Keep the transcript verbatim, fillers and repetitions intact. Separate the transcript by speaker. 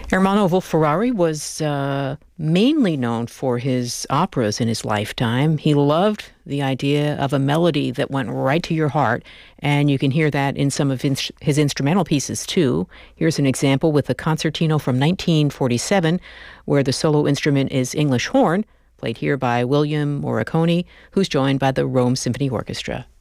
Speaker 1: Ermanno Wolf-Ferrari was uh, mainly known for his operas in his lifetime. He loved the idea of a melody that went right to your heart, and you can hear that in some of his, his instrumental pieces, too. Here's an example with a concertino from nineteen forty-seven, where the solo instrument is English horn, played here by William Morricone, who's joined by the Rome Symphony Orchestra.